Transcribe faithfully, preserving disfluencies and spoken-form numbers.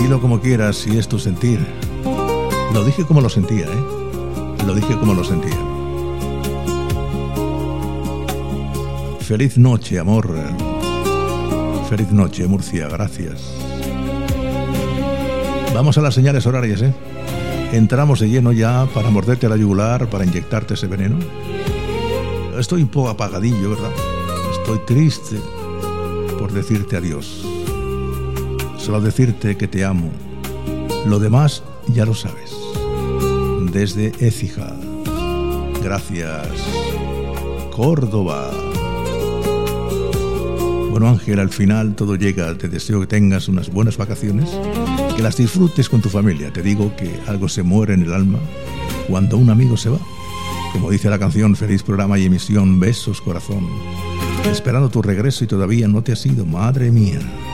Dilo como quieras si es tu sentir. Lo dije como lo sentía, ¿eh? Lo dije como lo sentía. Feliz noche, amor. Feliz noche, Murcia, gracias. Vamos a las señales horarias, ¿eh? Entramos de lleno ya para morderte la yugular, para inyectarte ese veneno. Estoy un poco apagadillo, ¿verdad? Estoy triste por decirte adiós. Solo decirte que te amo. Lo demás ya lo sabes. Desde Écija. Gracias. Córdoba. Bueno, Ángel, al final todo llega. Te deseo que tengas unas buenas vacaciones, que las disfrutes con tu familia. Te digo que algo se muere en el alma cuando un amigo se va. Como dice la canción, feliz programa y emisión, besos, corazón. Esperando tu regreso y todavía no te has ido, madre mía.